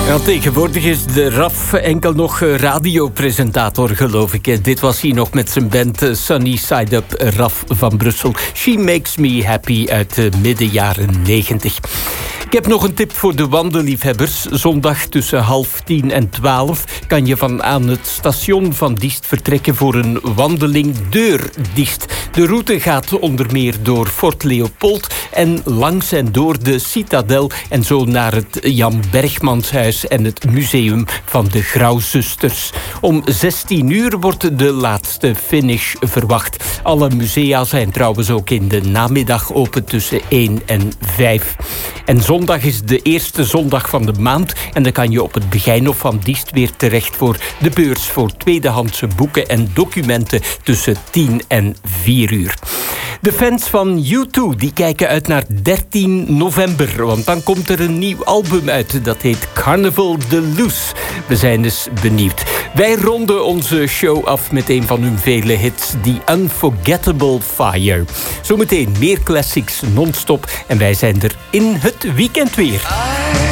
Ja, tegenwoordig is de Raf enkel nog radiopresentator, geloof ik. Dit was hij nog met zijn band Sunny Side Up, Raf van Brussel. She Makes Me Happy uit de midden jaren 90. Ik heb nog een tip voor de wandelliefhebbers. Zondag tussen 11:30 en 12 kan je van aan het station van Diest vertrekken voor een wandeling deur Diest. De route gaat onder meer door Fort Leopold en langs en door de Citadel en zo naar het Jan Bergmanshuis en het museum van de Grauwzusters. Om 16 uur wordt de laatste finish verwacht. Alle musea zijn trouwens ook in de namiddag open tussen 1 en 5. En zondag is de eerste zondag van de maand en dan kan je op het Begijnhof van Diest weer terecht voor de beurs voor tweedehandse boeken en documenten tussen 10 en 4 uur. De fans van U2 die kijken uit naar 13 november, want dan komt er een nieuw album uit. Dat heet Carnival Deluxe. We zijn dus benieuwd. Wij ronden onze show af met een van hun vele hits, The Unforgettable Fire. Zometeen meer classics non-stop en wij zijn er in het weekend weer.